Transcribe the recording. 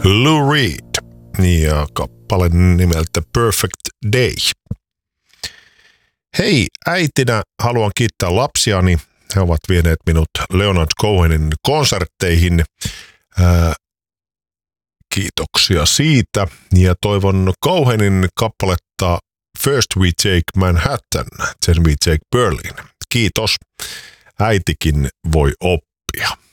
Lou Reed ja kappale nimeltä Perfect Day. Hei, äitinä haluan kiittää lapsiani. He ovat vieneet minut Leonard Cohenin konsertteihin. Kiitoksia siitä. Ja toivon Cohenin kappaletta First We Take Manhattan, then we take Berlin. Kiitos. Äitikin voi oppia.